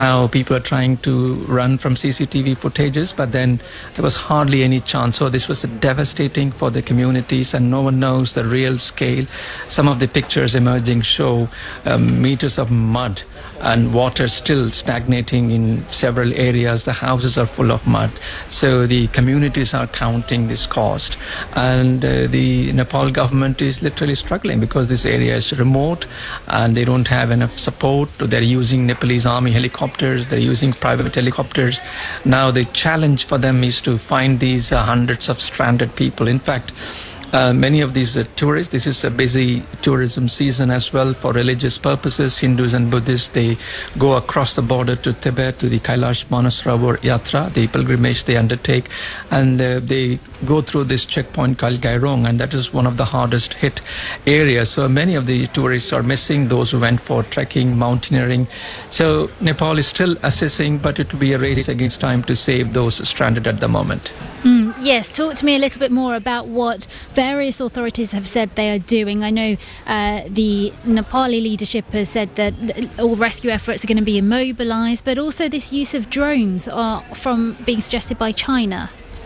Now people are trying to run from CCTV footages, but then there was hardly any chance. So this was devastating for the communities, and no one knows the real scale. Some of the pictures emerging show meters of mud and water still stagnating in several areas. The houses are full of mud. So the communities are counting this cost. And the Nepal government is literally struggling because this area is remote and they don't have enough support. They're using Nepalese army helicopters. They're using private helicopters. Now the challenge for them is to find these hundreds of stranded people. In fact, many of these tourists, this is a busy tourism season as well for religious purposes. Hindus and Buddhists, they go across the border to Tibet, to the Kailash Manasrovar Yatra, the pilgrimage they undertake, and they go through this checkpoint called Gairong, and that is one of the hardest hit areas. So many of the tourists are missing, those who went for trekking, mountaineering. So Nepal is still assessing, but it will be a race against time to save those stranded at the moment. Yes, talk to me a little bit more about what various authorities have said they are doing. I know the Nepali leadership has said that all rescue efforts are going to be immobilised, but also this use of drones from being suggested by China.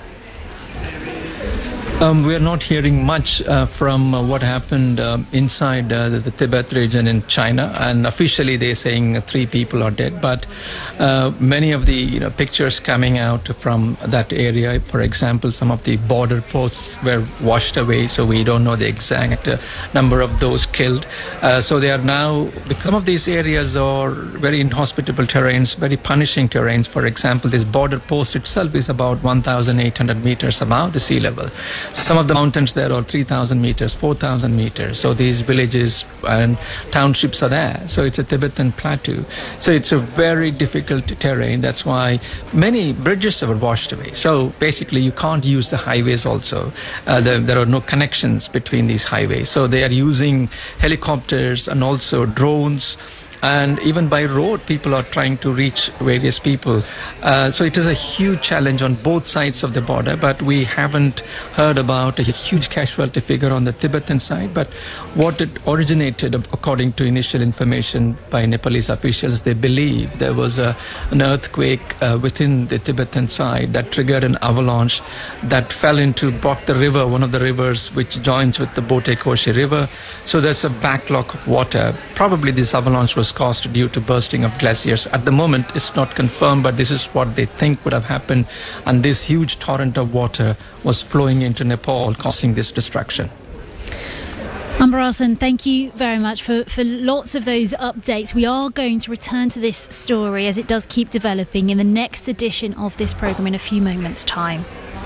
We are not hearing much from what happened inside the Tibet region in China, and officially they're saying 3 people are dead. But many of the pictures coming out from that area, for example, some of the border posts were washed away, so we don't know the exact number of those killed. So they are now, because some of these areas are very inhospitable terrains, very punishing terrains. For example, this border post itself is about 1,800 meters above the sea level. Some of the mountains there are 3,000 meters, 4,000 meters. So these villages and townships are there. So it's a Tibetan plateau. So it's a very difficult terrain. That's why many bridges were washed away. So basically you can't use the highways also. There are no connections between these highways. So they are using helicopters and also drones. And even by road, people are trying to reach various people. So it is a huge challenge on both sides of the border, but we haven't heard about a huge casualty figure on the Tibetan side. But what it originated, according to initial information by Nepalese officials, they believe there was an earthquake within the Tibetan side that triggered an avalanche that fell into Bok the river, one of the rivers which joins with the Bote Koshi river. So there's a backlog of water. Probably this avalanche was caused due to bursting of glaciers. At the moment, it's not confirmed, but this is what they think would have happened. And this huge torrent of water was flowing into Nepal, causing this destruction. Anbarasan, thank you very much for lots of those updates. We are going to return to this story as it does keep developing in the next edition of this programme in a few moments' time.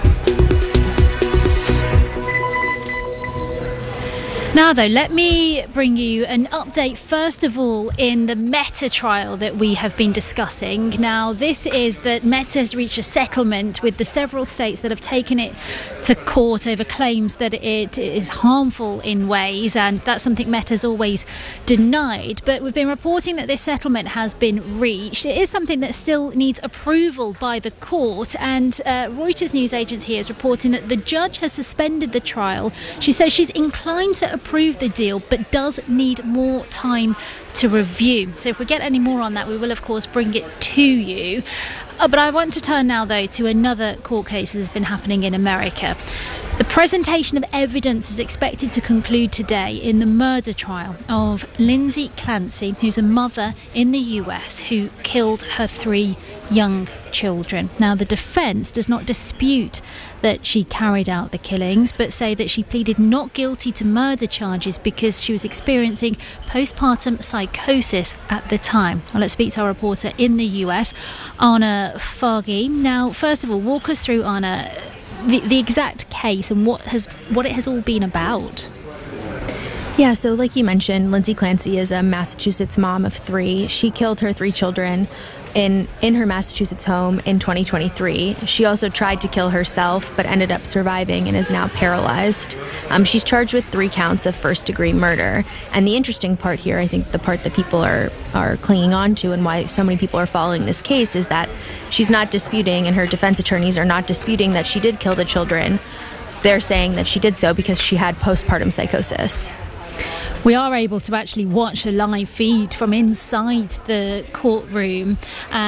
Now, though, let me bring you an update, first of all, in the Meta trial that we have been discussing. Now, this is that Meta has reached a settlement with the several states that have taken it to court over claims that it is harmful in ways, and that's something Meta's always denied. But we've been reporting that this settlement has been reached. It is something that still needs approval by the court, and Reuters news agency is reporting that the judge has suspended the trial. She says she's inclined to approve the deal, but does need more time to review. So if we get any more on that, we will of course bring it to you. But I want to turn now, though, to another court case that has been happening in America. The presentation of evidence is expected to conclude today in the murder trial of Lindsay Clancy, who's a mother in the US who killed her 3 young children. Now, the defence does not dispute that she carried out the killings, but say that she pleaded not guilty to murder charges because she was experiencing postpartum psychosis at the time. Well, let's speak to our reporter in the US, Anna Fargi. Now, first of all, walk us through, Anna, the exact case and what it has all been about. Yeah, so like you mentioned, Lindsay Clancy is a Massachusetts mom of 3. She killed her 3 children in her Massachusetts home in 2023. She also tried to kill herself, but ended up surviving and is now paralyzed. She's charged with 3 counts of first-degree murder. And the interesting part here, I think the part that people are clinging on to and why so many people are following this case, is that she's not disputing, and her defense attorneys are not disputing, that she did kill the children. They're saying that she did so because she had postpartum psychosis. We are able to actually watch a live feed from inside the courtroom.